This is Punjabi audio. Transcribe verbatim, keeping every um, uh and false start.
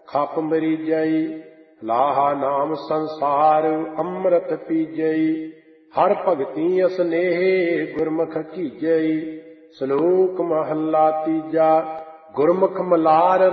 ਖਪ ਮਰੀਜਈ। ਲਾਹਾ ਨਾਮ ਸੰਸਾਰ ਅੰਮ੍ਰਿਤ ਪੀਜਈ। ਹਰ ਭਗਤੀ ਅਸਨੇਹ ਗੁਰਮੁਖ ਕੀਜਈ। ਸ਼ਲੋਕ ਮਹੱਲਾ ਤੀਜਾ। ਗੁਰਮੁਖ ਮਲਾਰ